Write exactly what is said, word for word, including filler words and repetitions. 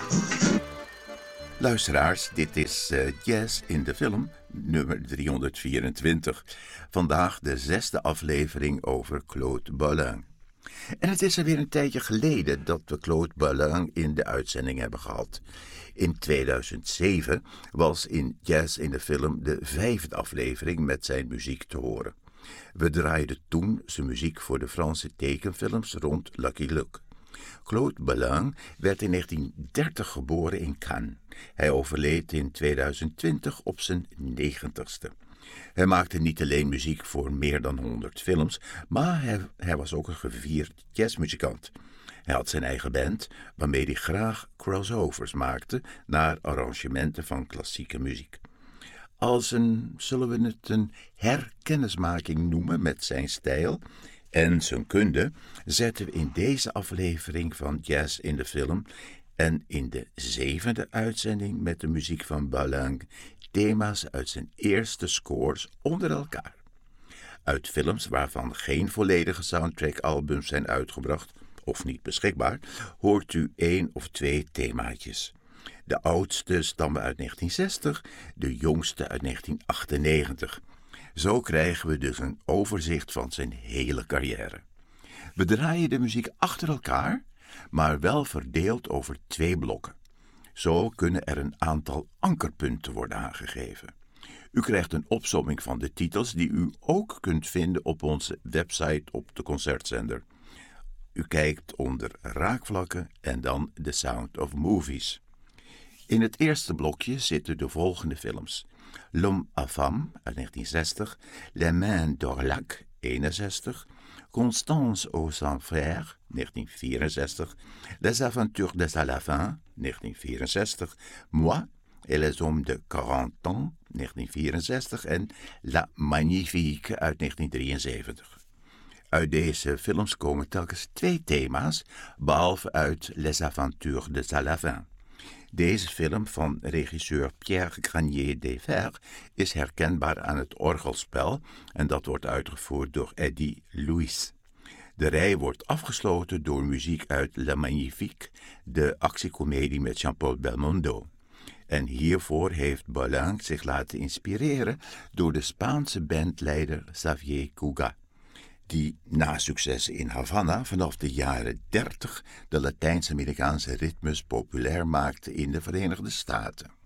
Luisteraars, dit is uh, Jazz in de Film, nummer driehonderdvierentwintig. Vandaag de zesde aflevering over Claude Bolling. En het is alweer een tijdje geleden dat we Claude Bolling in de uitzending hebben gehad. In tweeduizend zeven was in Jazz in de Film de vijfde aflevering met zijn muziek te horen. We draaiden toen zijn muziek voor de Franse tekenfilms rond Lucky Luke. Claude Bolling werd in negentien dertig geboren in Cannes. Hij overleed in tweeduizend twintig op zijn negentigste. Hij maakte niet alleen muziek voor meer dan honderd films, maar hij, hij was ook een gevierd jazzmuzikant. Hij had zijn eigen band, waarmee hij graag crossovers maakte naar arrangementen van klassieke muziek. Als een, zullen we het een herkennismaking noemen met zijn stijl en zijn kunde, zetten we in deze aflevering van Jazz in de Film en in de zevende uitzending met de muziek van Bolling thema's uit zijn eerste scores onder elkaar. Uit films waarvan geen volledige soundtrack-albums zijn uitgebracht of niet beschikbaar, hoort u één of twee themaatjes. De oudste stammen uit negentien zestig, de jongste uit negentien achtennegentig. Zo krijgen we dus een overzicht van zijn hele carrière. We draaien de muziek achter elkaar, maar wel verdeeld over twee blokken. Zo kunnen er een aantal ankerpunten worden aangegeven. U krijgt een opsomming van de titels die u ook kunt vinden op onze website op de concertzender. U kijkt onder raakvlakken en dan The Sound of Movies. In het eerste blokje zitten de volgende films: L'Homme à Femme uit negentien zestig, Les Mains d'Orlac eenenzestig, Constance aux Cent Frères negentien vierenzestig, Les Aventures de Salavin negentien vierenzestig, Moi et les Hommes de quarante ans negentien vierenzestig en La Magnifique uit negentien drieënzeventig. Uit deze films komen telkens twee thema's, behalve uit Les Aventures de Salavin. Deze film van regisseur Pierre Granier-Desvers is herkenbaar aan het orgelspel en dat wordt uitgevoerd door Eddie Louis. De rij wordt afgesloten door muziek uit La Magnifique, de actiecomedie met Jean-Paul Belmondo. En hiervoor heeft Bolling zich laten inspireren door de Spaanse bandleider Xavier Cugat, die na successen in Havana vanaf de jaren dertig de Latijns-Amerikaanse ritmes populair maakte in de Verenigde Staten.